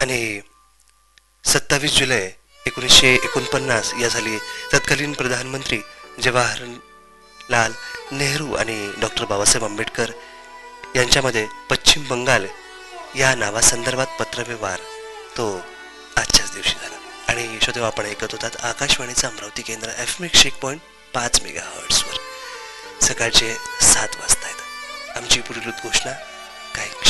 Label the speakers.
Speaker 1: आणि 27 जुलै 1949 या साली तत्कालीन प्रधानमंत्री जवाहरलाल नेहरू आणि डॉक्टर बाबासाहेब आंबेडकर यांच्यामध्ये पश्चिम बंगाल या नावासंदर्भात पत्रव्यवहार तो आजच्याच दिवशी झाला. आणि श्रोते, आपण ऐकत होतात आकाशवाणीचं अमरावती केंद्र FM 101.5 मेगाहर्ट्झवर. सकाळचे 7 वाजता आहेत. आमची पुढील घोषणा काही